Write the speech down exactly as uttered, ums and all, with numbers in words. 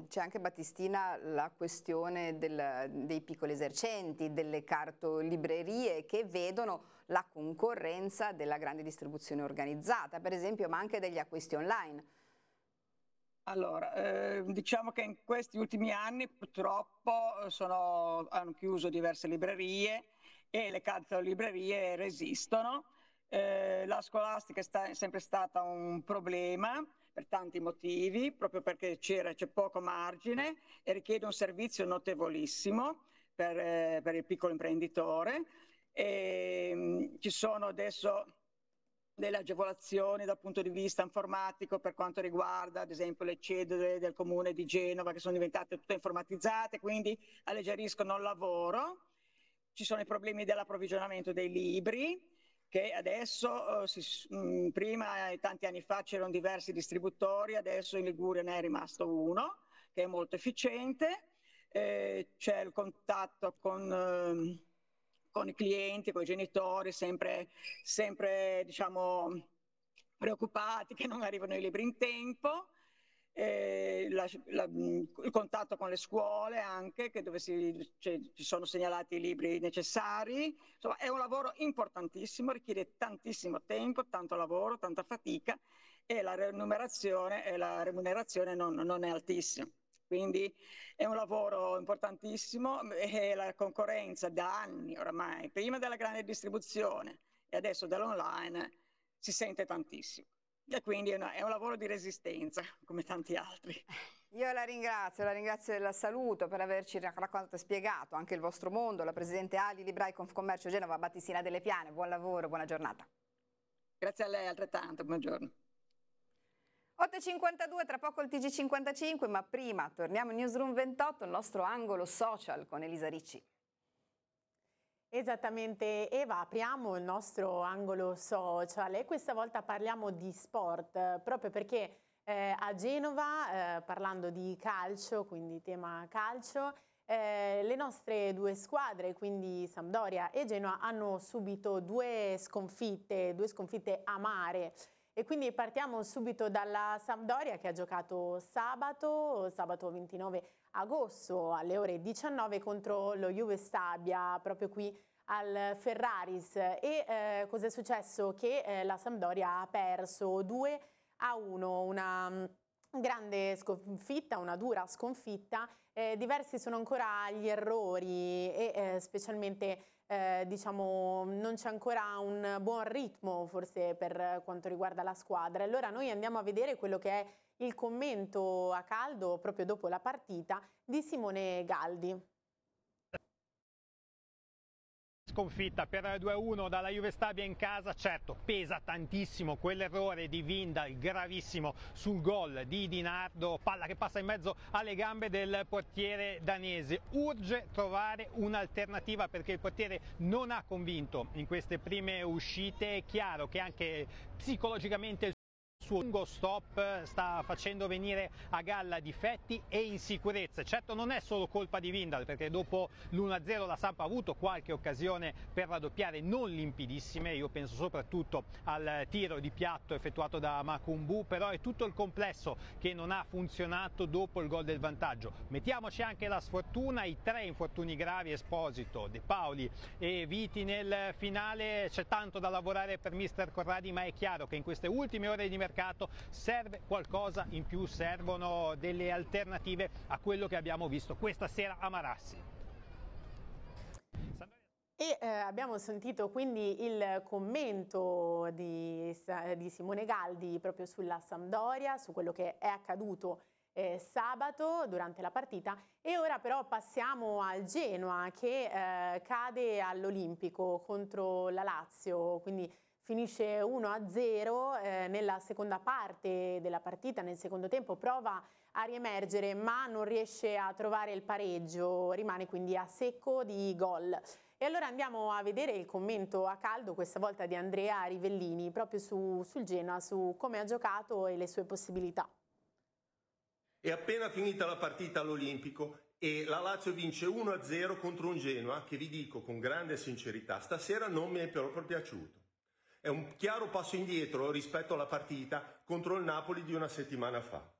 c'è anche, Battistina, la questione del, dei piccoli esercenti, delle cartolibrerie che vedono la concorrenza della grande distribuzione organizzata, per esempio, ma anche degli acquisti online. Allora, eh, diciamo che in questi ultimi anni purtroppo sono, hanno chiuso diverse librerie e le cartolibrerie resistono. Eh, la scolastica è sempre stata un problema per tanti motivi, proprio perché c'era, c'è poco margine e richiede un servizio notevolissimo per, eh, per il piccolo imprenditore. E, mh, ci sono adesso delle agevolazioni dal punto di vista informatico per quanto riguarda ad esempio le cedole del comune di Genova, che sono diventate tutte informatizzate, quindi alleggeriscono il lavoro. Ci sono i problemi dell'approvvigionamento dei libri, che adesso, eh, si, mh, prima, tanti anni fa, c'erano diversi distributori, adesso in Liguria ne è rimasto uno, che è molto efficiente. Eh, c'è il contatto con... Eh, con i clienti, con i genitori, sempre, sempre diciamo, preoccupati che non arrivano i libri in tempo. Eh, la, la, il contatto con le scuole anche, che dove si, cioè, ci sono segnalati i libri necessari. Insomma, è un lavoro importantissimo, richiede tantissimo tempo, tanto lavoro, tanta fatica e la remunerazione, e la remunerazione non, non è altissima. Quindi è un lavoro importantissimo e la concorrenza da anni oramai, prima della grande distribuzione e adesso dell'online, si sente tantissimo. E quindi è, una, è un lavoro di resistenza, come tanti altri. Io la ringrazio, la ringrazio e la saluto per averci raccontato e spiegato anche il vostro mondo, la Presidente Ali Librai Confcommercio Genova, Battistina Delle Piane. Buon lavoro, buona giornata. Grazie a lei altrettanto, buongiorno. otto e cinquantadue, tra poco il T G cinquantacinque, ma prima torniamo in Newsroom ventotto, il nostro angolo social con Elisa Ricci. Esattamente Eva, apriamo il nostro angolo social e questa volta parliamo di sport, proprio perché eh, a Genova, eh, parlando di calcio, quindi tema calcio, eh, le nostre due squadre, quindi Sampdoria e Genoa, hanno subito due sconfitte, due sconfitte amare. E quindi partiamo subito dalla Sampdoria che ha giocato sabato, sabato ventinove agosto alle ore diciannove contro lo Juve Stabia, proprio qui al Ferraris. E eh, cos'è successo? Che eh, la Sampdoria ha perso due a uno, una grande sconfitta, una dura sconfitta. Eh, diversi sono ancora gli errori e eh, specialmente eh, diciamo non c'è ancora un buon ritmo forse per quanto riguarda la squadra. Allora noi andiamo a vedere quello che è il commento a caldo proprio dopo la partita di Simone Galdi. Sconfitta per due a uno dalla Juve Stabia in casa, certo pesa tantissimo quell'errore di Vindal gravissimo sul gol di Di Nardo, palla che passa in mezzo alle gambe del portiere danese. Urge trovare un'alternativa perché il portiere non ha convinto in queste prime uscite. È chiaro che anche psicologicamente il suo lungo stop sta facendo venire a galla difetti e insicurezze. Certo non è solo colpa di Vindal, perché dopo l'uno a zero la Samp ha avuto qualche occasione per raddoppiare, non limpidissime. Io penso soprattutto al tiro di piatto effettuato da Makumbu, però è tutto il complesso che non ha funzionato dopo il gol del vantaggio. Mettiamoci anche la sfortuna, i tre infortuni gravi, Esposito, De Paoli e Viti nel finale. C'è tanto da lavorare per mister Corradi, ma è chiaro che in queste ultime ore di mercato serve qualcosa in più, servono delle alternative a quello che abbiamo visto questa sera a Marassi. E eh, abbiamo sentito quindi il commento di, di Simone Galdi proprio sulla Sampdoria, su quello che è accaduto eh, sabato durante la partita. E ora però passiamo al Genoa che eh, cade all'Olimpico contro la Lazio, quindi finisce uno a zero eh, nella seconda parte della partita, nel secondo tempo prova a riemergere ma non riesce a trovare il pareggio, rimane quindi a secco di gol. E allora andiamo a vedere il commento a caldo, questa volta di Andrea Rivellini, proprio su, sul Genoa, su come ha giocato e le sue possibilità. È appena finita la partita all'Olimpico e la Lazio vince uno a zero contro un Genoa che, vi dico con grande sincerità, stasera non mi è proprio piaciuto. È un chiaro passo indietro rispetto alla partita contro il Napoli di una settimana fa.